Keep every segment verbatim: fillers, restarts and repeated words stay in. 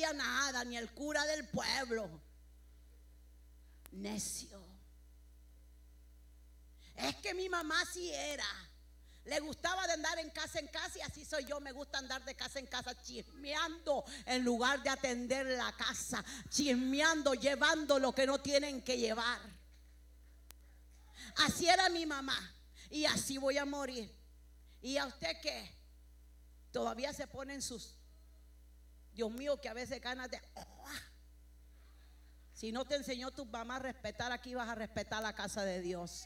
sabía nada, ni el cura del pueblo. Necio. Es que mi mamá sí era. Le gustaba de andar en casa en casa, y así soy yo. Me gusta andar de casa en casa chismeando en lugar de atender la casa. Chismeando, llevando lo que no tienen que llevar. Así era mi mamá, y así voy a morir. ¿Y a usted qué? Todavía se ponen sus, Dios mío, que a veces ganas de... Si no te enseñó tu mamá a respetar, aquí vas a respetar la casa de Dios.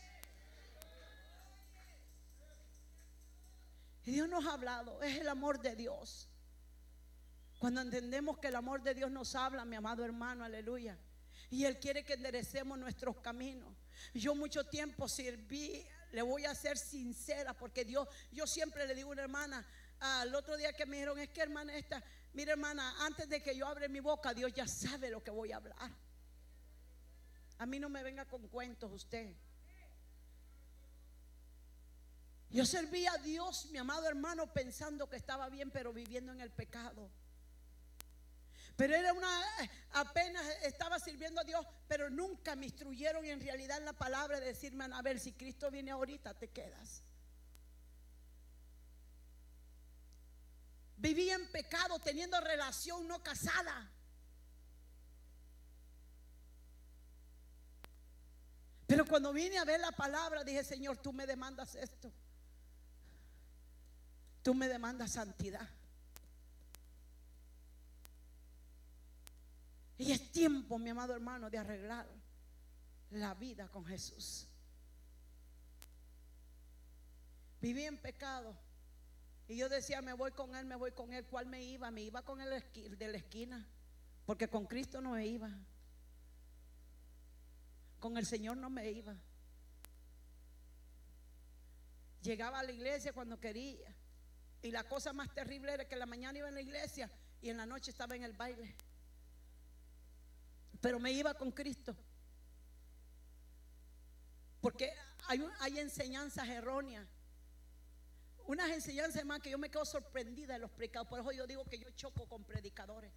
Y Dios nos ha hablado, es el amor de Dios. Cuando entendemos que el amor de Dios nos habla, mi amado hermano, aleluya, y Él quiere que enderecemos nuestros caminos. Yo mucho tiempo serví, le voy a ser sincera, porque Dios, yo siempre le digo a una hermana, al otro día que me dijeron, es que hermana esta, mira hermana, antes de que yo abra mi boca, Dios ya sabe lo que voy a hablar. A mí no me venga con cuentos usted. Yo serví a Dios, mi amado hermano, pensando que estaba bien, pero viviendo en el pecado. Pero era una, apenas estaba sirviendo a Dios, pero nunca me instruyeron en realidad en la palabra de decirme, a ver, si Cristo viene ahorita, te quedas. Vivía en pecado, teniendo relación no casada. Pero cuando vine a ver la palabra, dije, Señor, tú me demandas esto. Tú me demandas santidad. Y es tiempo, mi amado hermano, de arreglar la vida con Jesús. Viví en pecado, y yo decía, me voy con Él, me voy con Él. ¿Cuál me iba? Me iba con el de la esquina, porque con Cristo no me iba. Con el Señor no me iba. Llegaba a la iglesia cuando quería, y la cosa más terrible era que en la mañana iba en la iglesia y en la noche estaba en el baile. Pero me iba con Cristo, porque hay, hay enseñanzas erróneas, unas enseñanzas más que yo me quedo sorprendida de los predicadores. Por eso yo digo que yo choco con predicadores.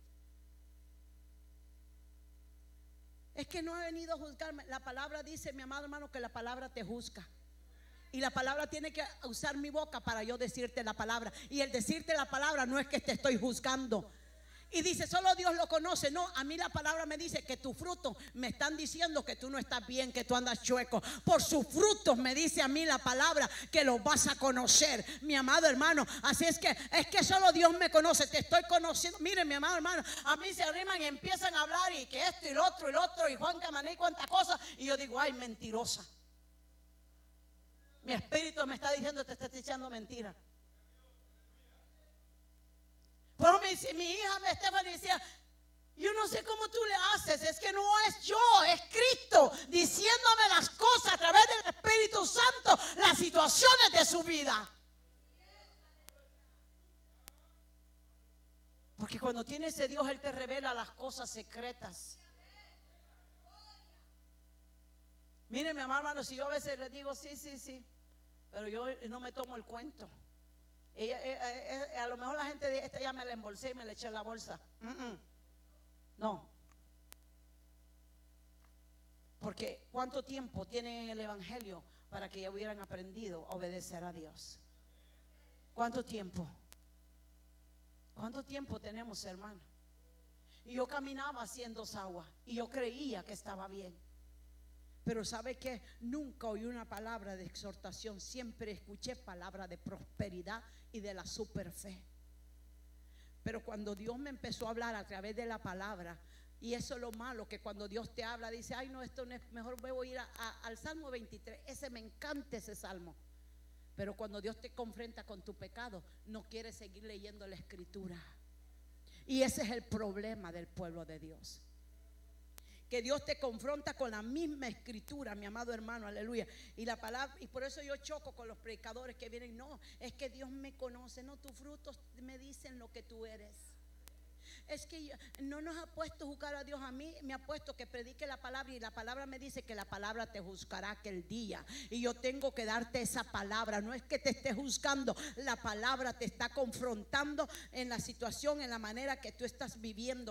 Es que no he venido a juzgarme. La palabra dice, mi amado hermano, que la palabra te juzga. Y la palabra tiene que usar mi boca para yo decirte la palabra. Y el decirte la palabra no es que te estoy juzgando. Y dice, solo Dios lo conoce. No, a mí la palabra me dice que tus frutos me están diciendo que tú no estás bien, que tú andas chueco. Por sus frutos me dice a mí la palabra que los vas a conocer, mi amado hermano. Así es que, es que solo Dios me conoce, te estoy conociendo. Miren, mi amado hermano, a mí se arriman y empiezan a hablar, y que esto y lo otro y lo otro, y Juan Camané y cuántas cosas. Y yo digo, ay, mentirosa. Mi espíritu me está diciendo, te estás echando mentira. Pero mi, mi hija Esteban decía, yo no sé cómo tú le haces, es que no es yo, es Cristo diciéndome las cosas a través del Espíritu Santo, las situaciones de su vida. Porque cuando tiene ese Dios, Él te revela las cosas secretas. Miren, mi hermano, si yo a veces le digo sí, sí, sí, pero yo no me tomo el cuento. Ella, ella, ella, a lo mejor la gente dice, esta ya me la embolsé y me la eché en la bolsa. Mm-mm. No. Porque ¿cuánto tiempo tienen en el evangelio para que ya hubieran aprendido a obedecer a Dios? ¿Cuánto tiempo? ¿Cuánto tiempo tenemos, hermano? Y yo caminaba haciendo agua y yo creía que estaba bien. Pero ¿sabe qué? Nunca oí una palabra de exhortación. Siempre escuché palabra de prosperidad y de la superfe. Pero cuando Dios me empezó a hablar a través de la palabra, y eso es lo malo, que cuando Dios te habla, dice, ay no, esto no es, mejor voy a ir a, a, al Salmo veintitrés. Ese me encanta, ese salmo. Pero cuando Dios te confronta con tu pecado, no quieres seguir leyendo la escritura. Y ese es el problema del pueblo de Dios, que Dios te confronta con la misma escritura, mi amado hermano, aleluya. Y la palabra, y por eso yo choco con los predicadores que vienen, no, es que Dios me conoce, no, tus frutos me dicen lo que tú eres. Es que yo, no nos ha puesto a juzgar a Dios. A mí me ha puesto que predique la palabra, y la palabra me dice que la palabra te juzgará aquel día, y yo tengo que darte esa palabra. No es que te esté juzgando, la palabra te está confrontando en la situación, en la manera que tú estás viviendo.